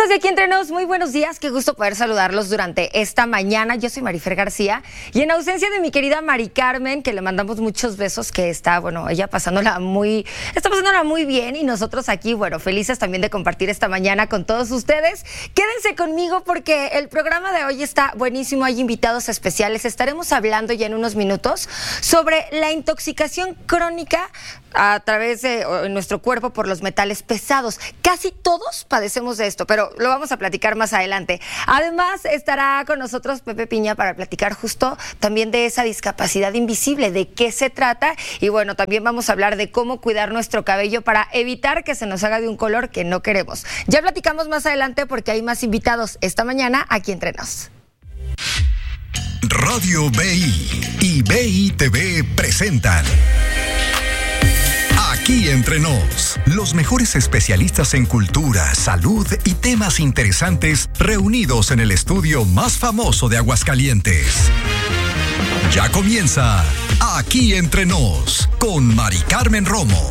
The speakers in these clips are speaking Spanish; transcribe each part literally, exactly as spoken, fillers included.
Amigos de Aquí Entre Nos, muy buenos días, qué gusto poder saludarlos durante esta mañana. Yo soy Marifer García y en ausencia de mi querida Mari Carmen, que le mandamos muchos besos, que está, bueno, ella pasándola muy, está pasándola muy bien y nosotros aquí, bueno, felices también de compartir esta mañana con todos ustedes. Quédense conmigo porque el programa de hoy está buenísimo, hay invitados especiales. Estaremos hablando ya en unos minutos sobre la intoxicación crónica a través de en nuestro cuerpo por los metales pesados. Casi todos padecemos de esto, pero lo vamos a platicar más adelante. Además, estará con nosotros Pepe Piña para platicar justo también de esa discapacidad invisible, de qué se trata. Y bueno, también vamos a hablar de cómo cuidar nuestro cabello para evitar que se nos haga de un color que no queremos. Ya platicamos más adelante porque hay más invitados esta mañana Aquí Entre Nos. Radio B I y B I T V presentan Aquí Entre Nos, los mejores especialistas en cultura, salud y temas interesantes reunidos en el estudio más famoso de Aguascalientes. Ya comienza Aquí Entre Nos con Mari Carmen Romo.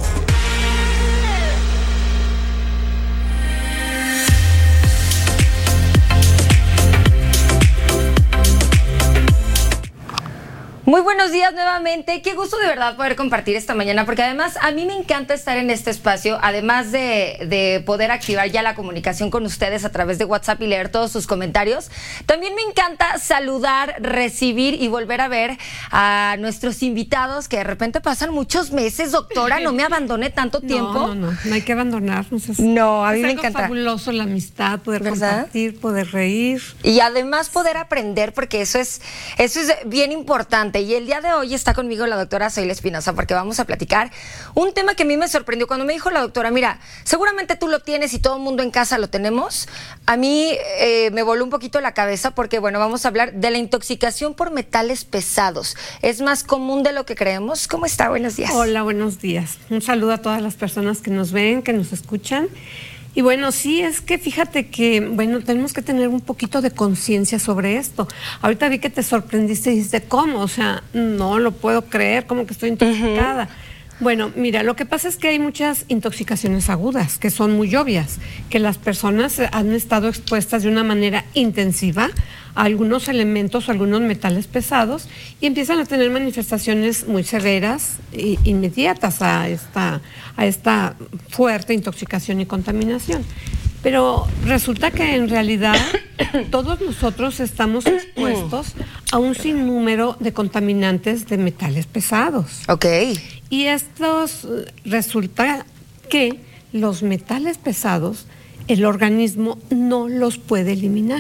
Muy buenos días nuevamente, qué gusto de verdad poder compartir esta mañana, porque además a mí me encanta estar en este espacio, además de, de poder activar ya la comunicación con ustedes a través de WhatsApp y leer todos sus comentarios. También me encanta saludar, recibir y volver a ver a nuestros invitados que de repente pasan muchos meses. Doctora, no me abandone tanto tiempo. No, no, no, no hay que abandonarnos. Es, no, a mí es me algo encanta. Fabuloso la amistad, poder ¿verdad? Compartir, poder reír. Y además poder aprender, porque eso es, eso es bien importante. Y el día de hoy está conmigo la doctora Zoila Espinosa porque vamos a platicar un tema que a mí me sorprendió cuando me dijo la doctora, mira, seguramente tú lo tienes y todo el mundo en casa lo tenemos. A mí eh, me voló un poquito la cabeza porque, bueno, vamos a hablar de la intoxicación por metales pesados. Es más común de lo que creemos. ¿Cómo está? Buenos días. Hola, buenos días. Un saludo a todas las personas que nos ven, que nos escuchan. Y bueno, sí, es que fíjate que, bueno, tenemos que tener un poquito de conciencia sobre esto. Ahorita vi que te sorprendiste y dijiste, ¿cómo? O sea, no lo puedo creer, ¿cómo que estoy intoxicada? Uh-huh. Bueno, mira, lo que pasa es que hay muchas intoxicaciones agudas, que son muy obvias, que las personas han estado expuestas de una manera intensiva a algunos elementos o algunos metales pesados y empiezan a tener manifestaciones muy severas e inmediatas a esta, a esta fuerte intoxicación y contaminación. Pero resulta que en realidad todos nosotros estamos expuestos a un sinnúmero de contaminantes de metales pesados. Ok. Y estos, resulta que los metales pesados, el organismo no los puede eliminar.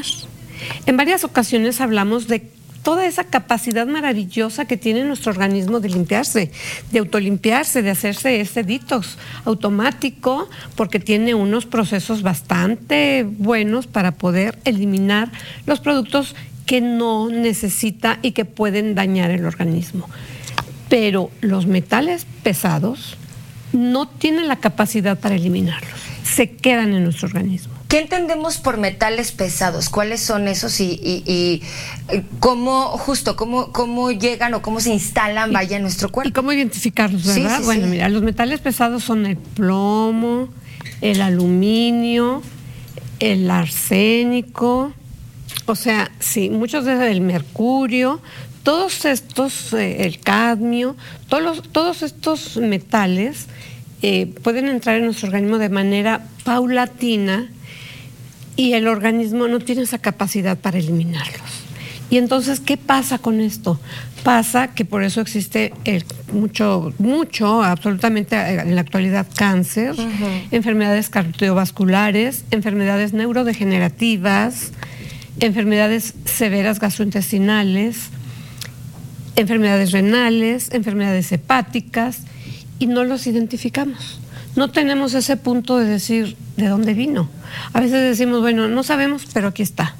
En varias ocasiones hablamos de toda esa capacidad maravillosa que tiene nuestro organismo de limpiarse, de autolimpiarse, de hacerse ese detox automático, porque tiene unos procesos bastante buenos para poder eliminar los productos que no necesita y que pueden dañar el organismo. Pero los metales pesados no tienen la capacidad para eliminarlos, se quedan en nuestro organismo. ¿Qué entendemos por metales pesados? ¿Cuáles son esos y, y, y cómo, justo, cómo, cómo llegan o cómo se instalan, vaya, en nuestro cuerpo? ¿Y cómo identificarlos, verdad? Sí, sí, bueno, sí. Mira, los metales pesados son el plomo, el aluminio, el arsénico, o sea, sí, muchos de el mercurio, todos estos, eh, el cadmio, todos, los, todos estos metales eh, pueden entrar en nuestro organismo de manera paulatina y el organismo no tiene esa capacidad para eliminarlos. Y entonces, ¿qué pasa con esto? Pasa que por eso existe el mucho, mucho, absolutamente en la actualidad, cáncer, uh-huh. enfermedades cardiovasculares, enfermedades neurodegenerativas, enfermedades severas gastrointestinales, enfermedades renales, enfermedades hepáticas, y no los identificamos. No tenemos ese punto de decir de dónde vino. A veces decimos, bueno, no sabemos, pero aquí está.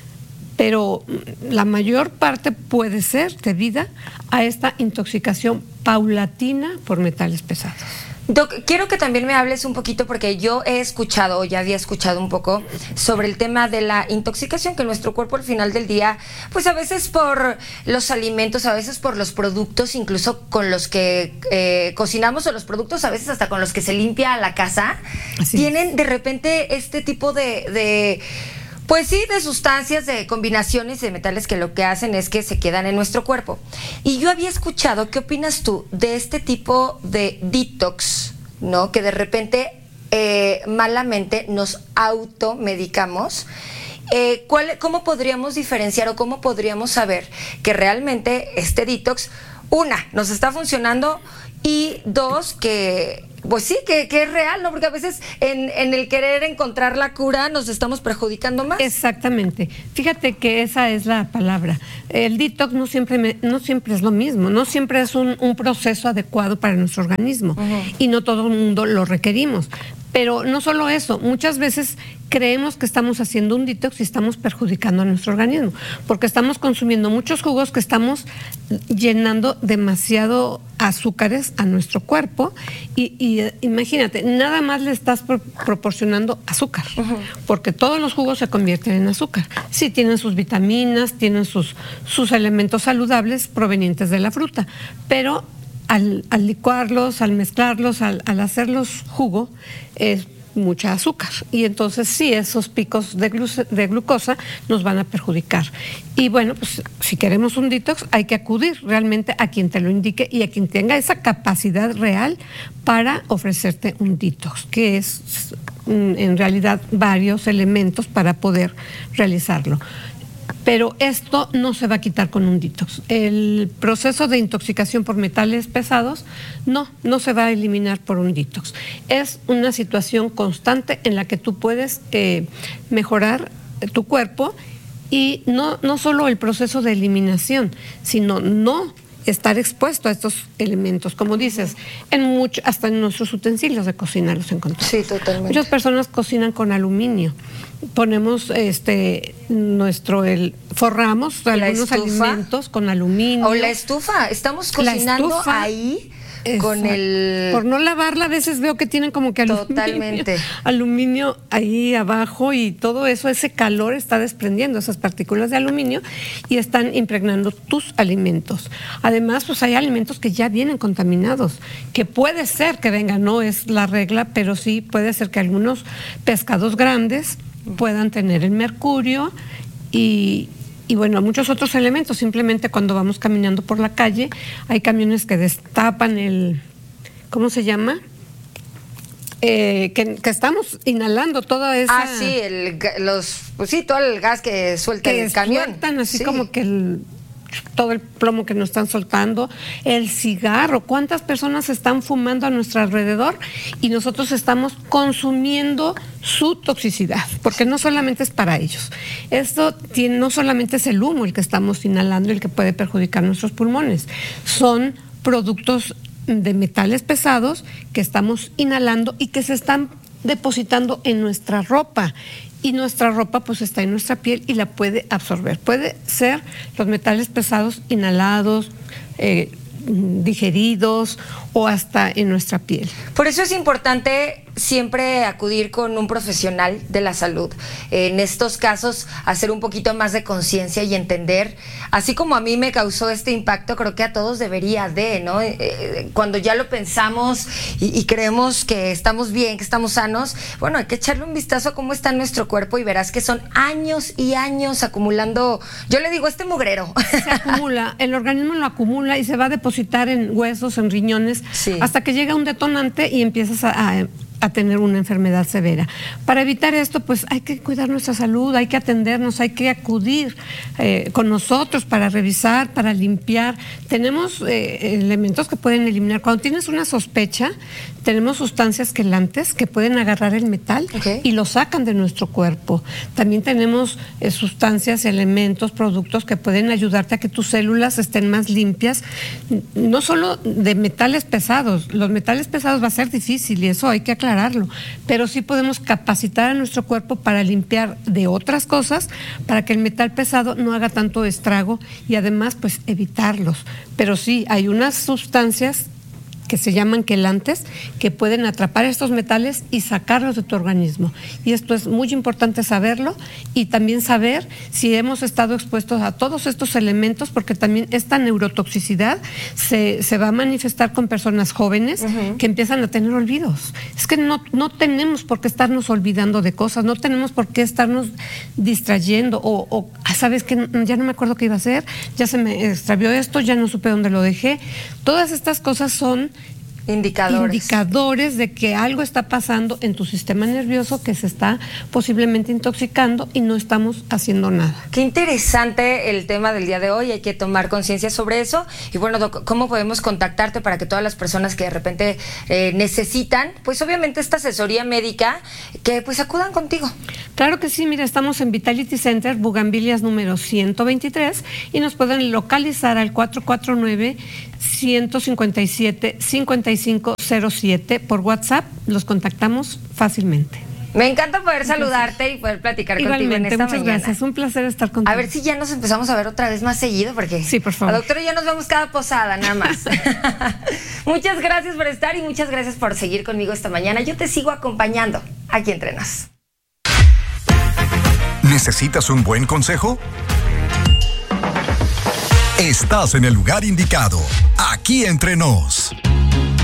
Pero la mayor parte puede ser debida a esta intoxicación paulatina por metales pesados. Doc, quiero que también me hables un poquito, porque yo he escuchado, o ya había escuchado un poco, sobre el tema de la intoxicación, que nuestro cuerpo al final del día, pues a veces por los alimentos, a veces por los productos, incluso con los que eh, cocinamos, o los productos a veces hasta con los que se limpia la casa, Así tienen es. de repente este tipo de... de Pues sí, de sustancias, de combinaciones de metales que lo que hacen es que se quedan en nuestro cuerpo. Y yo había escuchado, ¿qué opinas tú de este tipo de detox, ¿no? Que de repente eh, malamente nos automedicamos. Eh, ¿cuál, ¿Cómo podríamos diferenciar o cómo podríamos saber que realmente este detox, una, nos está funcionando, y dos, que... Pues sí, que, que es real, ¿no? Porque a veces en, en el querer encontrar la cura nos estamos perjudicando más. Exactamente. Fíjate que esa es la palabra. El detox no siempre, me, no siempre es lo mismo, no siempre es un, un proceso adecuado para nuestro organismo, uh-huh. y no todo el mundo lo requerimos. Pero no solo eso, muchas veces creemos que estamos haciendo un detox y estamos perjudicando a nuestro organismo, porque estamos consumiendo muchos jugos, que estamos llenando demasiado azúcares a nuestro cuerpo, y, y imagínate, nada más le estás pro- proporcionando azúcar, uh-huh. porque todos los jugos se convierten en azúcar. Sí, tienen sus vitaminas, tienen sus, sus elementos saludables provenientes de la fruta, pero Al, al licuarlos, al mezclarlos, al, al hacerlos jugo, es mucha azúcar. Y entonces sí, esos picos de, gluce, de glucosa nos van a perjudicar. Y bueno, pues si queremos un detox, hay que acudir realmente a quien te lo indique y a quien tenga esa capacidad real para ofrecerte un detox, que es en realidad varios elementos para poder realizarlo. Pero esto no se va a quitar con un detox. El proceso de intoxicación por metales pesados no, no se va a eliminar por un detox. Es una situación constante en la que tú puedes eh, mejorar tu cuerpo, y no, no solo el proceso de eliminación, sino no estar expuesto a estos elementos, como dices, en mucho, hasta en nuestros utensilios de cocina los encontramos. Sí, totalmente. Muchas personas cocinan con aluminio. Ponemos este nuestro el forramos la algunos estufa, alimentos con aluminio. O la estufa, estamos cocinando estufa, ahí. Exacto. Con el... Por no lavarla, a veces veo que tienen como que aluminio, Totalmente. aluminio ahí abajo, y todo eso, ese calor está desprendiendo esas partículas de aluminio y están impregnando tus alimentos. Además, pues hay alimentos que ya vienen contaminados, que puede ser que vengan, no es la regla, pero sí puede ser que algunos pescados grandes puedan tener el mercurio, y Y bueno, muchos otros elementos. Simplemente cuando vamos caminando por la calle, hay camiones que destapan el, ¿cómo se llama? Eh, que, que estamos inhalando toda esa... Ah, sí, el, los, pues sí, todo el gas que suelta que el camión. Sueltan así, sí. como que el... todo el plomo que nos están soltando, el cigarro, cuántas personas están fumando a nuestro alrededor y nosotros estamos consumiendo su toxicidad, porque no solamente es para ellos. Esto tiene, no solamente es el humo el que estamos inhalando, el que puede perjudicar nuestros pulmones, son productos de metales pesados que estamos inhalando y que se están depositando en nuestra ropa. Y nuestra ropa pues está en nuestra piel y la puede absorber. Puede ser los metales pesados inhalados, eh, digeridos o hasta en nuestra piel. Por eso es importante siempre acudir con un profesional de la salud. En estos casos, hacer un poquito más de conciencia y entender, así como a mí me causó este impacto, creo que a todos debería de, ¿no? Eh, cuando ya lo pensamos y, y creemos que estamos bien, que estamos sanos, bueno, hay que echarle un vistazo a cómo está nuestro cuerpo y verás que son años y años acumulando, yo le digo, este mugrero. Se acumula, el organismo lo acumula y se va a depositar en huesos, en riñones, sí. hasta que llega un detonante y empiezas a... a a tener una enfermedad severa. Para evitar esto, pues hay que cuidar nuestra salud, hay que atendernos, hay que acudir eh, con nosotros para revisar, para limpiar. Tenemos eh, elementos que pueden eliminar. Cuando tienes una sospecha, tenemos sustancias quelantes que pueden agarrar el metal okay. y lo sacan de nuestro cuerpo. También tenemos eh, sustancias, elementos, productos que pueden ayudarte a que tus células estén más limpias, no solo de metales pesados. Los metales pesados va a ser difícil y eso hay que aclararlo, pero sí podemos capacitar a nuestro cuerpo para limpiar de otras cosas, para que el metal pesado no haga tanto estrago y además pues evitarlos. Pero sí, hay unas sustancias que se llaman quelantes, que pueden atrapar estos metales y sacarlos de tu organismo. Y esto es muy importante saberlo, y también saber si hemos estado expuestos a todos estos elementos, porque también esta neurotoxicidad se, se va a manifestar con personas jóvenes uh-huh. que empiezan a tener olvidos. Es que no, no tenemos por qué estarnos olvidando de cosas, no tenemos por qué estarnos distrayendo o, o ¿sabes qué? Ya no me acuerdo qué iba a hacer, ya se me extravió esto, ya no supe dónde lo dejé. Todas estas cosas son Indicadores. indicadores de que algo está pasando en tu sistema nervioso, que se está posiblemente intoxicando y no estamos haciendo nada. Qué interesante el tema del día de hoy, hay que tomar conciencia sobre eso. Y bueno, Doc, ¿cómo podemos contactarte para que todas las personas que de repente eh, necesitan, pues obviamente esta asesoría médica, que pues acudan contigo? Claro que sí, mira, estamos en Vitality Center, Bugambilias número ciento veintitrés, y nos pueden localizar al cuatro cuatro nueve, uno cinco siete, cinco cinco cero siete por WhatsApp, los contactamos fácilmente. Me encanta poder saludarte y poder platicar Igualmente, contigo en esta muchas mañana. Gracias, un placer estar contigo. A ver si ya nos empezamos a ver otra vez más seguido, porque sí, por favor. La doctora y yo nos vemos cada posada, nada más. Muchas gracias por estar y muchas gracias por seguir conmigo esta mañana. Yo te sigo acompañando aquí entre nos. ¿Necesitas un buen consejo? Estás en el lugar indicado, aquí entre nos.